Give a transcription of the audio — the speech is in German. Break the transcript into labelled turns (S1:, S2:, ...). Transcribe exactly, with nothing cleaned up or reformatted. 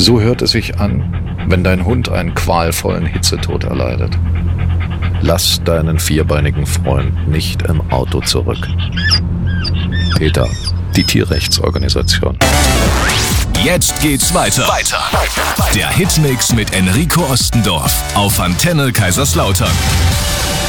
S1: So hört es sich an, wenn dein Hund einen qualvollen Hitzetod erleidet. Lass deinen vierbeinigen Freund nicht im Auto zurück. PETA, die Tierrechtsorganisation.
S2: Jetzt geht's weiter. Weiter. Der Hitmix mit Enrico Ostendorf auf Antenne Kaiserslautern.